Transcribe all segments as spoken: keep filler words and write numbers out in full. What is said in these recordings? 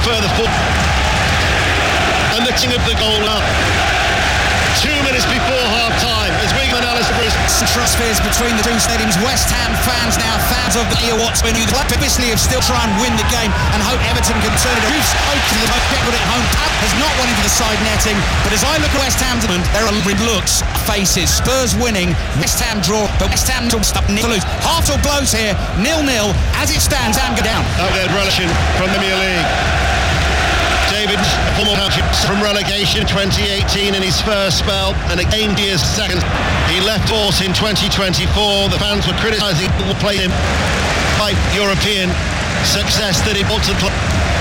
further forward. And the king of the goal now. Two minutes before half-time as Wigan and Alistair Bruce. Transfers between the two stadiums. West Ham fans now fans of the Watts when you obviously have still try and win the game and hope Everton can turn it. Bruce open the get it home. Tab has not won into the side netting, but as I look at West Ham, there are looks, faces. Spurs winning, West Ham draw, but West Ham to stop nil lose. Hartle blows here, nil-nil as it stands. And go down. Outward relegation from the Premier League. David from relegation twenty eighteen in his first spell, and again years second. He left force in twenty twenty-four. The fans were criticising the play him by European success that he brought to the club,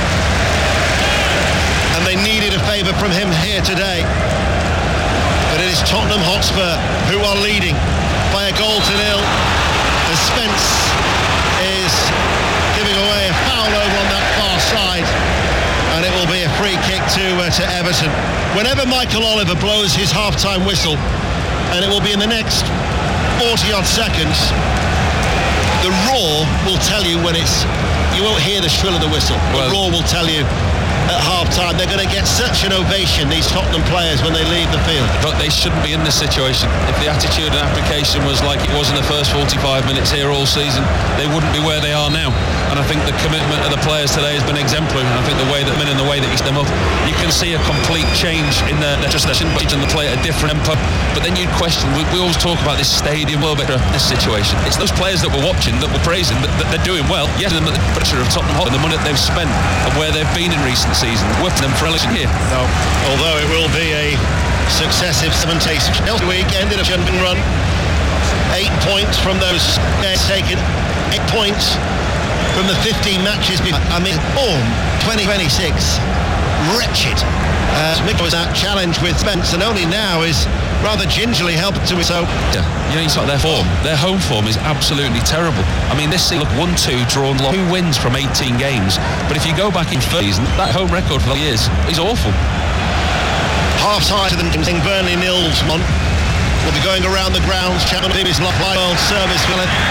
and they needed a favour from him here today. But it is Tottenham Hotspur who are leading by a goal to nil as Spence is giving away a foul over on that far side. And it will be a free kick to uh, to Everton. Whenever Michael Oliver blows his half-time whistle, and it will be in the next forty-odd seconds, the roar will tell you when it's... You won't hear the shrill of the whistle. The well, roar will tell you at half-time. They're going to get such an ovation, these Tottenham players, when they leave the field. But they shouldn't be in this situation. If the attitude and application was like it was in the first forty-five minutes here all season, they wouldn't be where they are now. And I think the commitment of the players today has been exemplary. And I think the way that men and the way that he's them up, you can see a complete change in their just their and the play at a different tempo. But then you'd question, we, we always talk about this stadium, well, better this situation. It's those players that we're watching, that we're praising, that, that they're doing well. Yes, the pressure of Tottenham Hotspur and the money that they've spent and where they've been in recent season, worth them for election here. No, although it will be a successive seven-day Chelsea week, ended a jumping run. Eight points from those taken. Eight points from the fifteen matches. I mean, form twenty twenty-six, wretched. Uh, Mick was that challenge with Spence, and only now is rather gingerly helped to it. So yeah, you know, it's like their form, their home form is absolutely terrible. I mean, this look one two drawn, two wins from eighteen games. But if you go back in season, that home record for the years is awful. Half time to them, Burnley nils. Mon will be going around the grounds. Chapman is locked by World Service. Will it?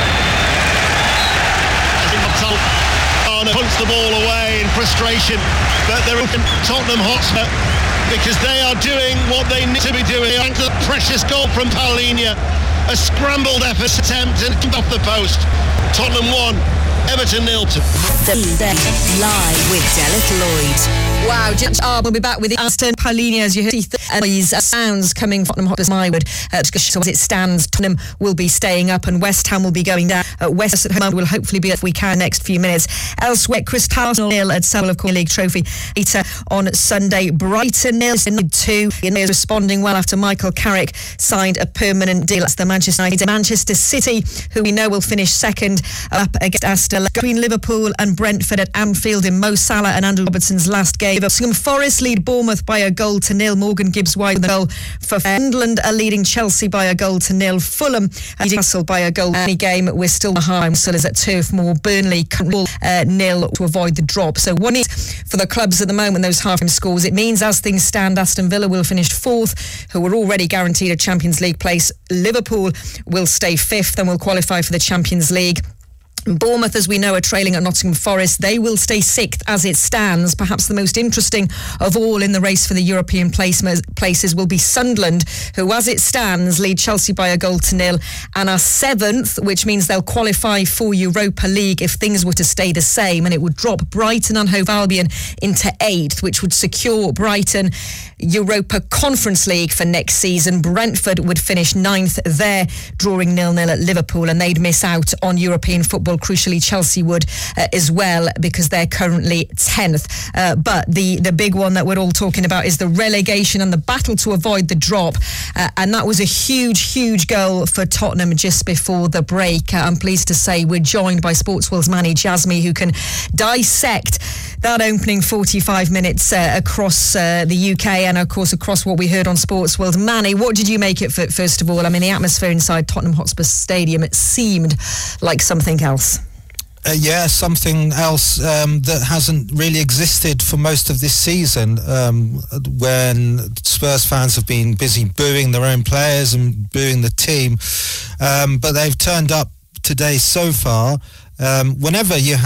Punts the ball away in frustration, but they're Tottenham Hotspur because they are doing what they need to be doing. Thanks to the precious goal from Paulinho, a scrambled effort attempt and off the post. Tottenham won, Everton nil. The live with Delith Lloyd. Wow, James R will be back with Aston Paulinho, as you heard. And these uh, sounds coming from Tottenham Hotspur Mywood. Uh, so as it stands, Tottenham will be staying up and West Ham will be going down. Uh, West at home will hopefully be, if we can, next few minutes. Elsewhere, Crystal nil at Seville of Premier League Trophy later on Sunday. Brighton nil two. Is responding well after Michael Carrick signed a permanent deal. That's the Manchester United. Manchester City, who we know will finish second, up against Aston between Liverpool and Brentford at Anfield in Mo Salah and Andrew Robertson's last game. Nottingham Forest lead Bournemouth by a goal to nil. Morgan Gibbs wide the goal for Sunderland are leading Chelsea by a goal to nil. Fulham leading Newcastle by a goal. Any game we're still behind. Still is at Turf Moor. Burnley control uh, nil to avoid the drop. So one is for the clubs at the moment. Those half-time scores. It means as things stand, Aston Villa will finish fourth, who are already guaranteed a Champions League place. Liverpool will stay fifth and will qualify for the Champions League. Bournemouth, as we know, are trailing at Nottingham Forest. They will stay sixth as it stands. Perhaps the most interesting of all in the race for the European places will be Sunderland, who, as it stands, lead Chelsea by a goal to nil and are seventh, which means they'll qualify for Europa League if things were to stay the same, and it would drop Brighton and Hove Albion into eighth, which would secure Brighton Europa Conference League for next season. Brentford would finish ninth there, drawing nil-nil at Liverpool, and they'd miss out on European football. Crucially, Chelsea would uh, as well, because they're currently tenth. Uh, but the, the big one that we're all talking about is the relegation and the battle to avoid the drop. Uh, and that was a huge, huge goal for Tottenham just before the break. Uh, I'm pleased to say we're joined by Sportsworld's Manny Jasmy, who can dissect that opening forty-five minutes uh, across uh, the U K and, of course, across what we heard on Sportsworld. Manny, what did you make it for, first of all? I mean, the atmosphere inside Tottenham Hotspur Stadium, it seemed like something else. Uh, yeah, something else um, that hasn't really existed for most of this season, um, when Spurs fans have been busy booing their own players and booing the team. Um, but they've turned up today so far. Um, whenever you have